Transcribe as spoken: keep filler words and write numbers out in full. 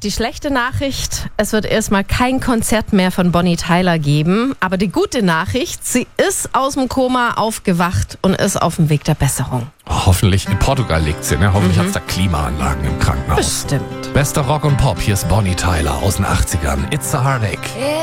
Die schlechte Nachricht, es wird erstmal kein Konzert mehr von Bonnie Tyler geben. Aber die gute Nachricht, sie ist aus dem Koma aufgewacht und ist auf dem Weg der Besserung. Oh, hoffentlich, in Portugal liegt sie, ne? Hoffentlich Mhm. hat's da Klimaanlagen im Krankenhaus. Bestimmt. Bester Rock und Pop, hier ist Bonnie Tyler aus den achtzigern. It's a Heartache.